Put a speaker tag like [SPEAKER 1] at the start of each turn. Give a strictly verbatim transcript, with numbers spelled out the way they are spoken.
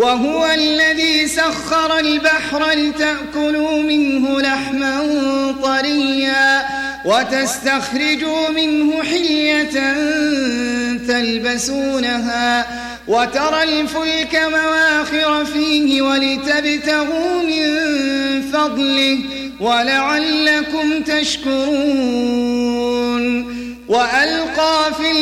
[SPEAKER 1] وهو الذي سخر البحر لتأكلوا منه لحما طريا وتستخرجوا منه حلية تلبسونها وترى الفلك مواخر فيه ولتبتغوا من فضله ولعلكم تشكرون. وألقى في